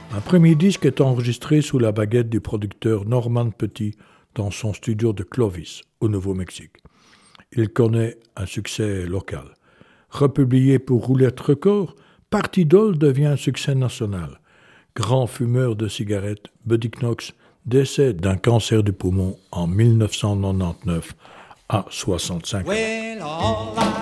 Un premier disque est enregistré sous la baguette du producteur Norman Petit dans son studio de Clovis, au Nouveau-Mexique. Il connaît un succès local. Republié pour Roulette Records, Party Doll devient un succès national. Grand fumeur de cigarettes, Buddy Knox décède d'un cancer du poumon en 1999 à 65 ans.